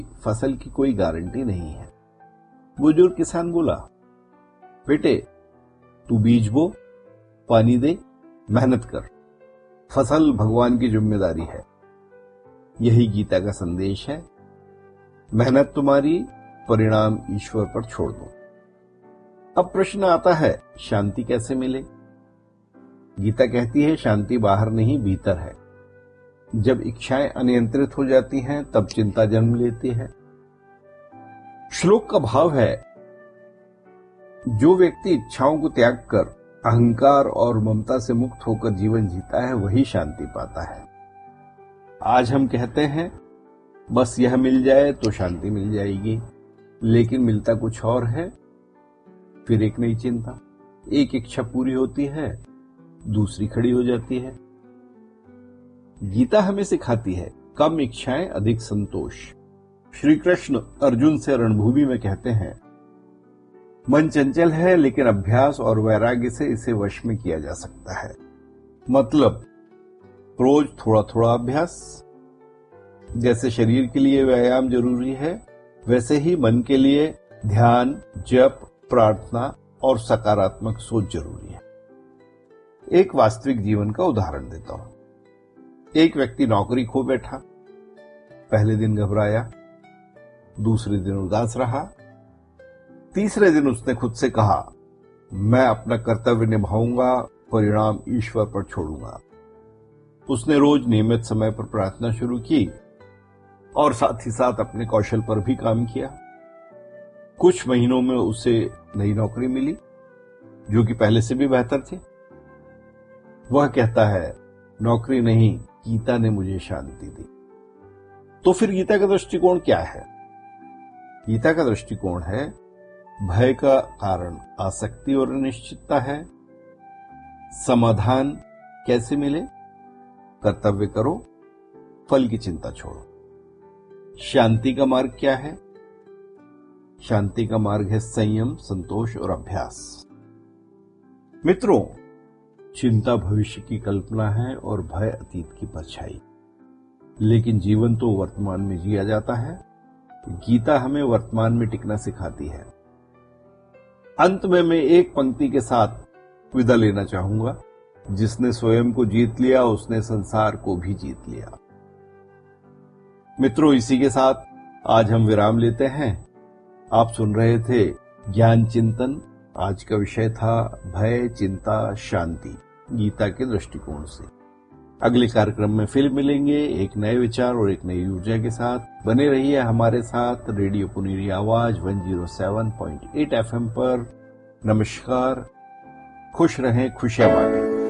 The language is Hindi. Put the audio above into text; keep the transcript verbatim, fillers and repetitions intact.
फसल की कोई गारंटी नहीं है। बुजुर्ग किसान बोला, बेटे तू बीज बो, पानी दे, मेहनत कर, फसल भगवान की जिम्मेदारी है। यही गीता का संदेश है। मेहनत तुम्हारी, परिणाम ईश्वर पर छोड़ दो। अब प्रश्न आता है, शांति कैसे मिले? गीता कहती है शांति बाहर नहीं भीतर है। जब इच्छाएं अनियंत्रित हो जाती हैं तब चिंता जन्म लेती है। श्लोक का भाव है, जो व्यक्ति इच्छाओं को त्याग कर अहंकार और ममता से मुक्त होकर जीवन जीता है वही शांति पाता है। आज हम कहते हैं बस यह मिल जाए तो शांति मिल जाएगी, लेकिन मिलता कुछ और है। फिर एक नई चिंता, एक इच्छा पूरी होती है, दूसरी खड़ी हो जाती है। गीता हमें सिखाती है कम इच्छाएं अधिक संतोष। श्री कृष्ण अर्जुन से रणभूमि में कहते हैं, मन चंचल है लेकिन अभ्यास और वैराग्य से इसे वश में किया जा सकता है। मतलब रोज थोड़ा थोड़ा अभ्यास। जैसे शरीर के लिए व्यायाम जरूरी है, वैसे ही मन के लिए ध्यान, जप, प्रार्थना और सकारात्मक सोच जरूरी है। एक वास्तविक जीवन का उदाहरण देता हूं। एक व्यक्ति नौकरी खो बैठा। पहले दिन घबराया, दूसरे दिन उदास रहा, तीसरे दिन उसने खुद से कहा, मैं अपना कर्तव्य निभाऊंगा, परिणाम ईश्वर पर छोड़ूंगा। उसने रोज नियमित समय पर प्रार्थना शुरू की और साथ ही साथ अपने कौशल पर भी काम किया। कुछ महीनों में उसे नई नौकरी मिली जो कि पहले से भी बेहतर थी। वह कहता है, नौकरी नहीं, गीता ने मुझे शांति दी। तो फिर गीता का दृष्टिकोण क्या है? गीता का दृष्टिकोण है, भय का कारण आसक्ति और अनिश्चितता है। समाधान कैसे मिले? कर्तव्य करो, फल की चिंता छोड़ो। शांति का मार्ग क्या है? शांति का मार्ग है संयम, संतोष और अभ्यास। मित्रों, चिंता भविष्य की कल्पना है और भय अतीत की परछाई। लेकिन जीवन तो वर्तमान में जिया जाता है। गीता हमें वर्तमान में टिकना सिखाती है। अंत में मैं एक पंक्ति के साथ विदा लेना चाहूंगा, जिसने स्वयं को जीत लिया उसने संसार को भी जीत लिया। मित्रों, इसी के साथ आज हम विराम लेते हैं। आप सुन रहे थे ज्ञान चिंतन। आज का विषय था भय, चिंता, शांति, गीता के दृष्टिकोण से। अगले कार्यक्रम में फिर मिलेंगे एक नए विचार और एक नई ऊर्जा के साथ। बने रहिए हमारे साथ रेडियो पुनेरी आवाज एक सौ सात पॉइंट आठ एफएम पर। नमस्कार, खुश रहें, खुशियां बांटें।